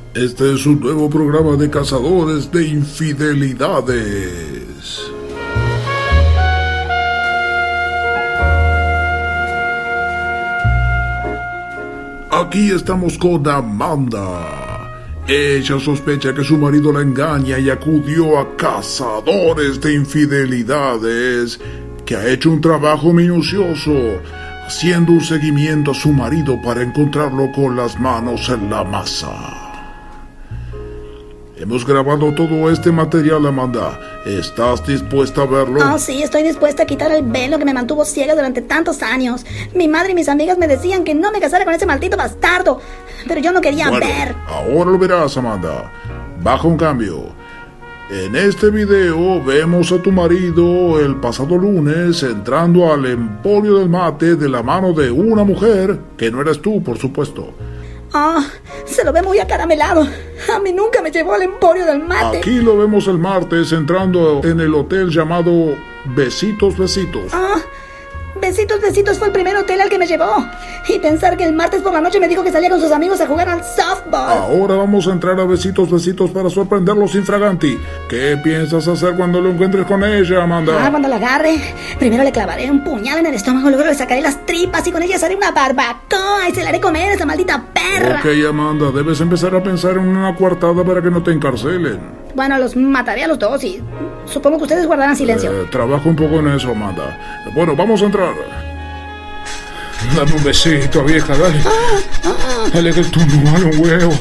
Este es un nuevo programa de cazadores de infidelidades. Aquí estamos con Amanda. Ella sospecha que su marido la engaña y acudió a cazadores de infidelidades, que ha hecho un trabajo minucioso, haciendo un seguimiento a su marido para encontrarlo con las manos en la masa. Hemos grabado todo este material, Amanda. ¿Estás dispuesta a verlo? Oh, sí, estoy dispuesta a quitar el velo que me mantuvo ciega durante tantos años. Mi madre y mis amigas me decían que no me casara con ese maldito bastardo, pero yo no quería ver. Ahora lo verás, Amanda. Baja un cambio. En este video vemos a tu marido el pasado lunes entrando al Emporio del Mate de la mano de una mujer, que no eres tú, por supuesto. Ah, se lo ve muy acaramelado. A mí nunca me llevó al Emporio del Mate. Aquí lo vemos el martes entrando en el hotel llamado Besitos Besitos. Ah, Besitos Besitos fue el primer hotel al que me llevó. Y pensar que el martes por la noche me dijo que salía con sus amigos a jugar al softball. Ahora vamos a entrar a Besitos Besitos para sorprenderlos infraganti. ¿Qué piensas hacer cuando lo encuentres con ella, Amanda? Cuando la agarre, primero le clavaré un puñal en el estómago, luego le sacaré las tripas y con ella haré una barbacoa y se la haré comer a esa maldita perra. Ok, Amanda, debes empezar a pensar en una coartada para que no te encarcelen. Bueno, los mataré a los dos y supongo que ustedes guardarán silencio. Trabaja un poco en eso, Amanda. Bueno, vamos a entrar. Dame un besito, vieja, dale. Dale que tú no vale un huevo.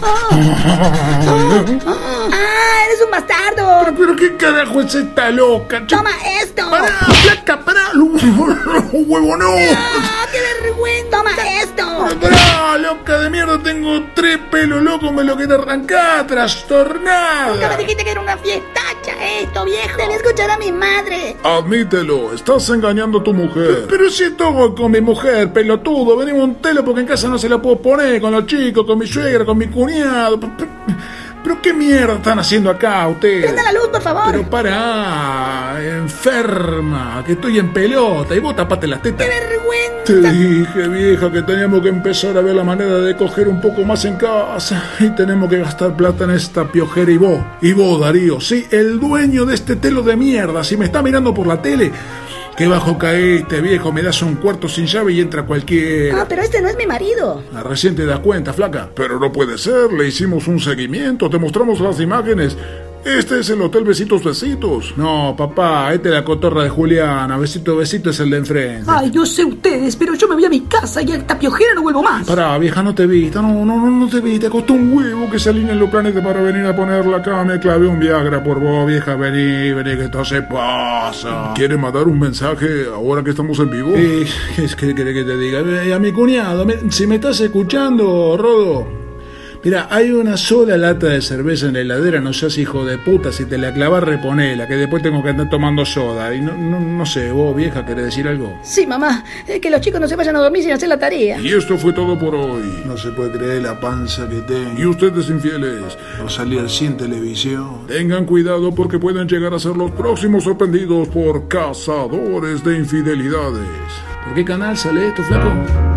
¡Eres un bastardo! ¿Pero qué carajo es esta loca? ¡Toma esto! ¡Para, flaca, para! ¡Un huevo no! ¡Qué vergüenza! ¡Toma esto! ¡Para, loca de mierda! Tengo 3 pelos locos, me lo quiero arrancar, trastornada. Nunca me dijiste que era una fiestacha esto, viejo. Debí escuchar a mi madre. Admítelo, estás engañando a tu mujer. Pero si estoy con mi mujer, pelotudo, venimos a un telo porque en casa no se la puedo poner, con los chicos, con mi suegra, con mi cuñado. ¿Pero qué mierda están haciendo acá ustedes? Prenda la luz, por favor. Pero pará, enferma, que estoy en pelota y vos tapate las tetas. ¡Qué vergüenza! Te dije, vieja, que teníamos que empezar a ver la manera de coger un poco más en casa y tenemos que gastar plata en esta piojera. Y vos, Darío, sí, el dueño de este telo de mierda, si me está mirando por la tele, qué bajo caíste, viejo, me das un cuarto sin llave y entra cualquiera. Pero este no es mi marido. Recién te das cuenta, flaca. Pero no puede ser, le hicimos un seguimiento, te mostramos las imágenes. Este es el Hotel Besitos Besitos. No, papá, este es la cotorra de Juliana. Besito Besito es el de enfrente. Ay, no sé ustedes, pero yo me voy a mi casa y a esta piojera no vuelvo más. Pará, vieja, no te viste, no te viste. Costó un huevo que se alineen los planetas para venir a ponerla acá. Me clavé un Viagra por vos, vieja. Vení, que esto se pasa. ¿Quieres mandar un mensaje ahora que estamos en vivo? ¿Qué querés que te diga? A mi cuñado, si me estás escuchando, Rodo. Mira, hay una sola lata de cerveza en la heladera, no seas hijo de puta, si te la clavas reponela, que después tengo que andar tomando soda. Y no sé, vos, vieja, ¿querés decir algo? Sí, mamá, que los chicos no se vayan a dormir sin hacer la tarea. Y esto fue todo por hoy. No se puede creer la panza que tengo. Y ustedes infieles, no salir sin televisión. Tengan cuidado porque pueden llegar a ser los próximos sorprendidos por cazadores de infidelidades. ¿Por qué canal sale esto, flaco?